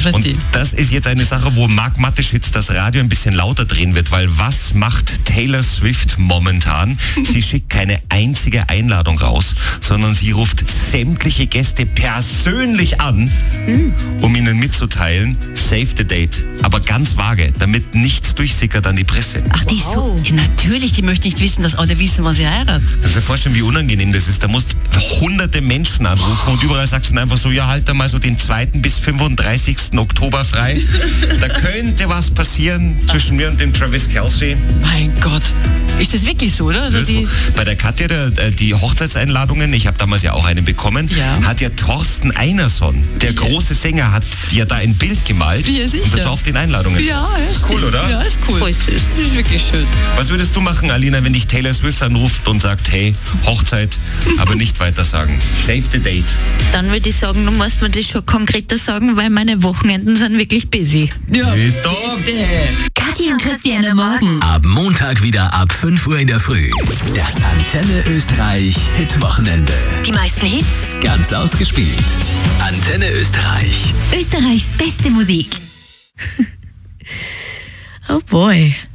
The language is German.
Und das ist jetzt eine Sache, wo Marc Mateschitz das Radio ein bisschen lauter drehen wird, weil was macht Taylor Swift momentan? Sie schickt keine einzige Einladung raus, sondern sie ruft sämtliche Gäste persönlich an, um ihnen mitzuteilen, save the date. Aber ganz vage, damit nichts durchsickert an die Presse. Ach, die ist so. Ja, natürlich, die möchte nicht wissen, dass alle wissen, wann sie heiratet. Kannst du dir vorstellen, wie unangenehm das ist? Da musst hunderte Menschen anrufen und überall sagst du einfach so, ja, halt da mal so den 2. bis 35. Oktober frei. Da könnte was passieren zwischen mir und dem Travis Kelce. Mein Gott. Ist das wirklich so, oder? Also so. Bei der Katja, die Hochzeitseinladungen, ich habe damals ja auch eine bekommen, hat ja Thorsten Einerson, der große Sänger, hat ja da ein Bild gemalt. Ja, sicher. Und das war auf den Einladungen. Ja, das ist cool, oder? Ja, ist cool. Voll süß. Das ist wirklich schön. Was würdest du machen, Alina, wenn dich Taylor Swift anruft und sagt, hey, Hochzeit, aber nicht weiter sagen. Save the date. Dann würde ich sagen, du musst mir das schon konkreter sagen, weil meine Wochenenden sind wirklich busy. Ja. Ist doch. Kathi und Christiane Morgen. Ab Montag wieder ab 5 Uhr in der Früh. Das Antenne Österreich Hitwochenende. Die meisten Hits. Ganz ausgespielt. Antenne Österreich. Österreichs beste Musik. Oh boy.